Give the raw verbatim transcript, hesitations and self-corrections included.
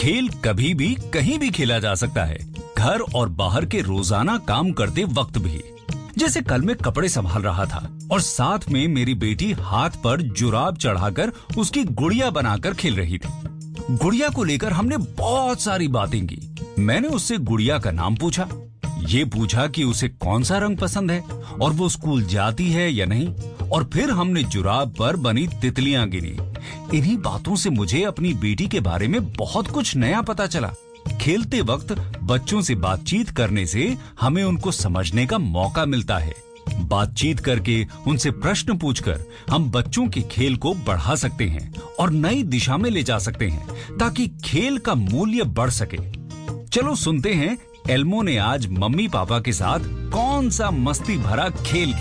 खेल कभी भी कहीं भी खेला जा सकता है, घर और बाहर के रोजाना काम करते वक्त भी। जैसे कल मैं कपड़े संभाल रहा था और साथ में मेरी बेटी हाथ पर जुराब चढ़ाकर उसकी गुड़िया बनाकर खेल रही थी। गुड़िया को लेकर हमने बहुत सारी बातें की। मैंने उससे गुड़िया का नाम पूछा, ये पूछा कि उसे कौन सा रंग पसंद है और वो स्कूल जाती है या नहीं, और फिर हमने जुराब पर बनी तितलियां गिनी। इन्हीं बातों से मुझे अपनी बेटी के बारे में बहुत कुछ नया पता चला। खेलते वक्त बच्चों से बातचीत करने से हमें उनको समझने का मौका मिलता है। बातचीत करके, उनसे प्रश्न पूछकर हम बच्चों के खेल को बढ़ा सकते हैं और नई दिशा में ले जा सकते हैं, ताकि खेल का मूल्य बढ़ सके। चलो सुनते हैं एल्मो ने आज मम्मी पापा के साथ कौन सा मस्ती भरा खेल